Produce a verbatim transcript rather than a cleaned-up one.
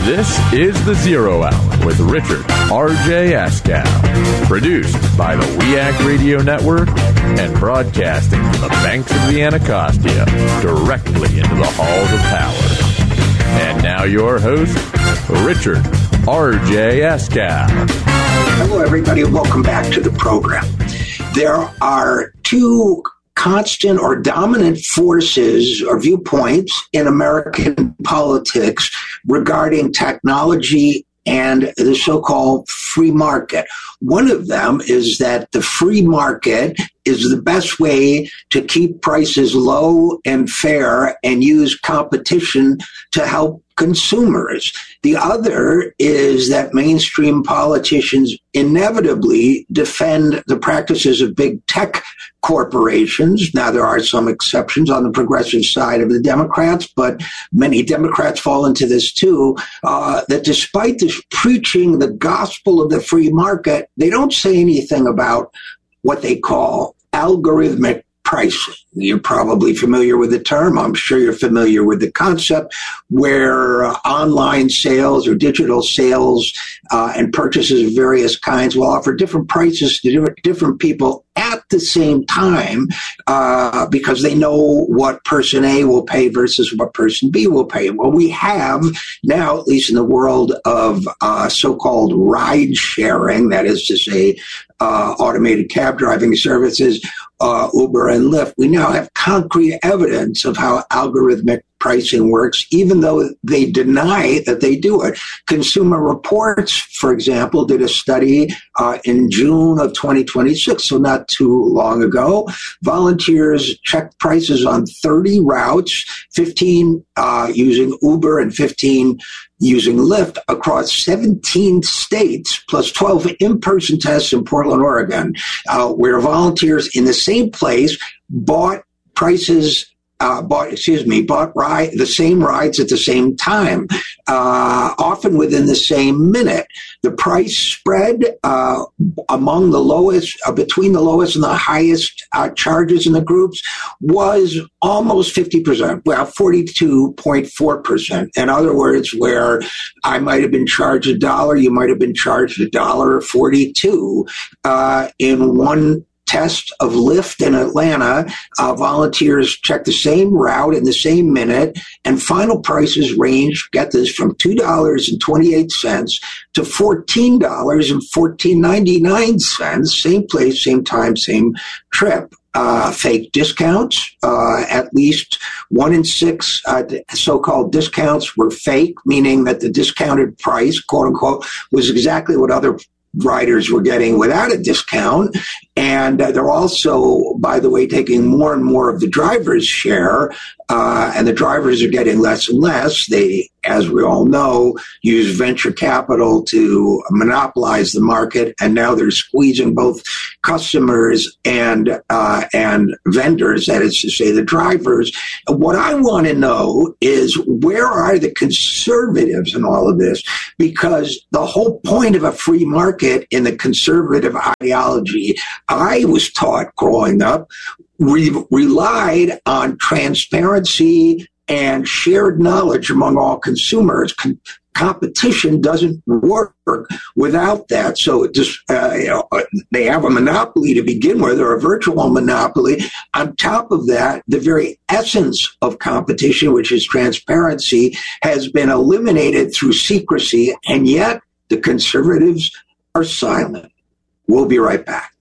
This is The Zero Hour with Richard R J Askow. Produced by the W E A C Radio Network and broadcasting from the banks of the Anacostia directly into the halls of power. And now your host, Richard R J Askow. Hello, everybody, and welcome back to the program. There are two constant or dominant forces or viewpoints in American politics regarding technology and the so-called free market. One of them is that the free market is the best way to keep prices low and fair and use competition to help consumers. The other is that mainstream politicians inevitably defend the practices of big tech corporations. Now, there are some exceptions on the progressive side of the Democrats, but many Democrats fall into this too, uh, that despite this preaching the gospel of the free market, they don't say anything about what they call algorithmic pricing. You're probably familiar with the term. I'm sure you're familiar with the concept where uh, online sales or digital sales uh, and purchases of various kinds will offer different prices to different, different people at the same time uh, because they know what person A will pay versus what person B will pay. Well, we have now, at least in the world of uh, so-called ride sharing, that is to say, uh, automated cab driving services, uh, Uber and Lyft, we now have concrete evidence of how algorithmic pricing works, even though they deny that they do it. Consumer Reports, for example, did a study uh, in June of twenty twenty-six, so not too long ago. Volunteers checked prices on thirty routes, fifteen uh, using Uber and fifteen using Lyft across seventeen states, plus twelve in-person tests in Portland, Oregon, uh, where volunteers in the same place bought prices Uh, bought, excuse me, bought ride, the same rides at the same time, uh, often within the same minute. The price spread uh, among the lowest, uh, between the lowest and the highest uh, charges in the groups was almost fifty percent, well, forty-two point four percent. In other words, where I might have been charged a dollar, you might have been charged a dollar forty-two uh, in one test of Lyft in Atlanta. Uh, volunteers checked the same route in the same minute, and final prices ranged, get this, from two dollars and twenty-eight cents to fourteen dollars and fourteen ninety-nine cents. Same place, same time, same trip. Uh, fake discounts. Uh, at least one in six uh, so-called discounts were fake, meaning that the discounted price, quote unquote, was exactly what other riders were getting without a discount. And uh, they're also, by the way, taking more and more of the driver's share, uh, and the drivers are getting less and less. They, as we all know, use venture capital to monopolize the market, and now they're squeezing both customers and uh, and vendors, that is to say, the drivers. What I want to know is, where are the conservatives in all of this? Because the whole point of a free market in the conservative ideology I was taught growing up re- relied on transparency and shared knowledge among all consumers. Con- competition doesn't work without that. So it just, uh, you know, they have a monopoly to begin with, or a virtual monopoly. On top of that, the very essence of competition, which is transparency, has been eliminated through secrecy, and yet the conservatives are silent. We'll be right back.